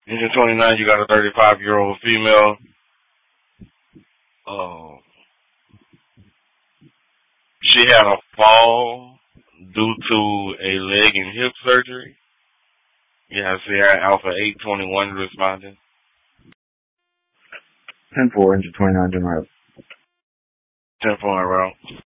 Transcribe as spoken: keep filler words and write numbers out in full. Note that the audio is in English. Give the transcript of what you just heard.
Engine twenty-nine, you got a thirty-five-year-old female. Uh, she had a fall due to a leg and hip surgery. Yeah, Sierra Alpha eight twenty-one responding. ten four, Engine twenty-nine, general. ten four, route.